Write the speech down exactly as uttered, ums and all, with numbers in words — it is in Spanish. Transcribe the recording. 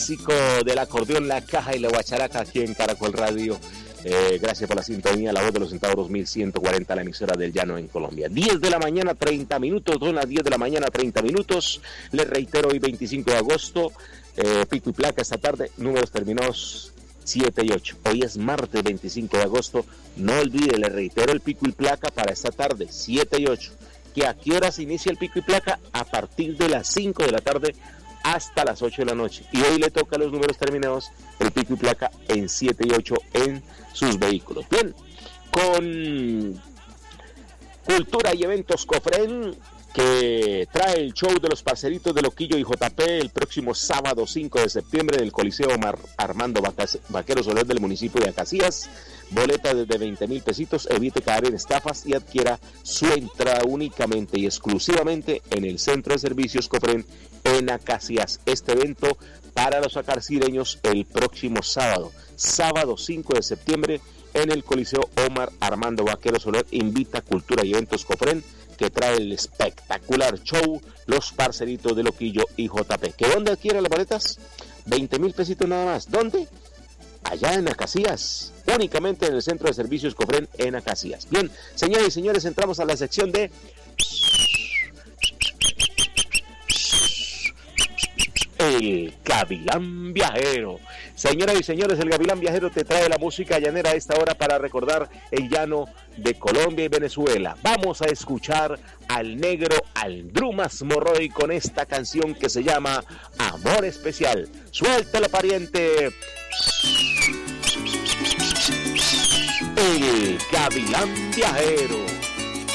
clásico del acordeón, la caja y la guacharaca aquí en Caracol Radio. Eh, gracias por la sintonía, la voz de los centauros mil ciento cuarenta, la emisora del llano en Colombia. diez de la mañana, treinta minutos, son las diez de la mañana, treinta minutos. Les reitero, hoy veinticinco de agosto, eh, pico y placa esta tarde, números terminados siete y ocho. Hoy es martes veinticinco de agosto, no olvide, les reitero el pico y placa para esta tarde, siete y ocho. ¿Que a qué hora se inicia el pico y placa? A partir de las cinco de la tarde hasta las ocho de la noche. Y hoy le toca a los números terminados el pico y placa en siete y ocho en sus vehículos. Bien, con Cultura y Eventos Cofren, que trae el show de los parceritos de Loquillo y J P el próximo sábado cinco de septiembre en el Coliseo Mar Armando Vaquero Soler del municipio de Acacías. Boleta desde veinte mil pesitos, evite caer en estafas y adquiera su entrada únicamente y exclusivamente en el Centro de Servicios Cofren en Acacías. Este evento para los acarcireños el próximo sábado, sábado cinco de septiembre en el Coliseo Omar Armando Vaquero Soler. Invita Cultura y Eventos Cofren, que trae el espectacular show Los Parceritos de Loquillo y J P. ¿Que dónde adquiere las boletas? veinte mil pesitos nada más. ¿Dónde? Allá en Acacías, únicamente en el Centro de Servicios Cofren en Acacías. Bien, señoras y señores, entramos a la sección de El Gavilán Viajero. Señoras y señores, el Gavilán Viajero te trae la música llanera a esta hora para recordar el llano de Colombia y Venezuela. Vamos a escuchar al negro Aldrumas Morroy con esta canción que se llama Amor Especial. Suéltalo, pariente. El Gavilán Viajero.